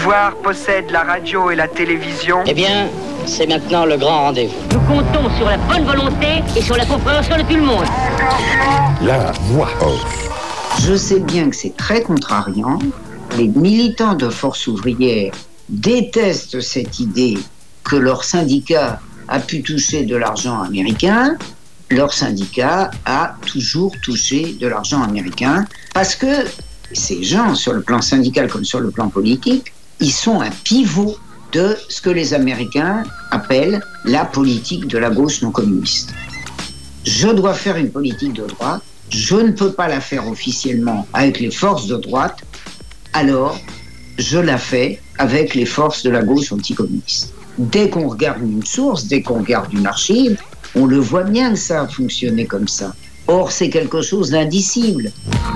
pouvoir possède la radio et la télévision. Eh bien, c'est maintenant le grand rendez-vous. Nous comptons sur la bonne volonté et sur la compréhension de tout le monde. La voix off. Je sais bien que c'est très contrariant. Les militants de Force ouvrière détestent cette idée que leur syndicat a pu toucher de l'argent américain. Leur syndicat a toujours touché de l'argent américain parce que ces gens, sur le plan syndical comme sur le plan politique, ils sont un pivot de ce que les Américains appellent la politique de la gauche non communiste. Je dois faire une politique de droite, je ne peux pas la faire officiellement avec les forces de droite, alors je la fais avec les forces de la gauche anticommuniste. Dès qu'on regarde une source, dès qu'on regarde une archive, on le voit bien que ça a fonctionné comme ça. Or, c'est quelque chose d'indicible.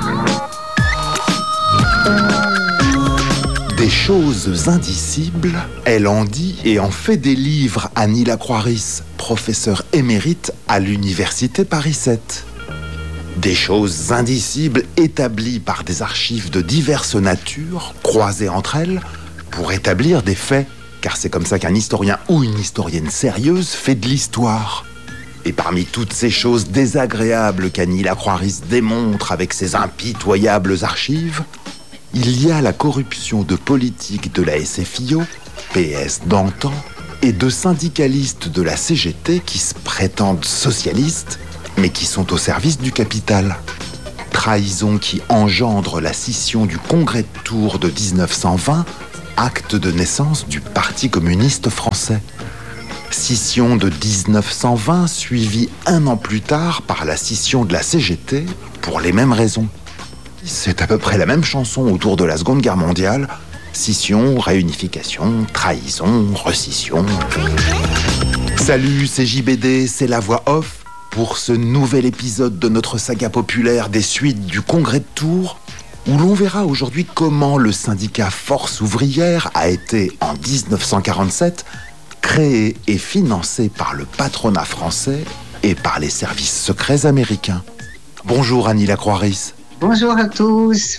Des choses indicibles, elle en dit et en fait des livres. Annie Lacroix-Ris, professeure émérite à l'université Paris 7. Des choses indicibles établies par des archives de diverses natures, croisées entre elles, pour établir des faits, car c'est comme ça qu'un historien ou une historienne sérieuse fait de l'histoire. Et parmi toutes ces choses désagréables qu'Annie Lacroix-Ris démontre avec ses impitoyables archives, il y a la corruption de politiques de la SFIO, PS d'antan, et de syndicalistes de la CGT qui se prétendent socialistes, mais qui sont au service du capital. Trahison qui engendre la scission du Congrès de Tours de 1920, acte de naissance du Parti communiste français. Scission de 1920 suivie un an plus tard par la scission de la CGT pour les mêmes raisons. C'est à peu près la même chanson autour de la Seconde Guerre mondiale. Scission, réunification, trahison, rescission. Salut, c'est JBD, c'est la voix off pour ce nouvel épisode de notre saga populaire des suites du Congrès de Tours, où l'on verra aujourd'hui comment le syndicat Force ouvrière a été, en 1947, créé et financé par le patronat français et par les services secrets américains. Bonjour Annie Lacroix-Ris. Bonjour à tous.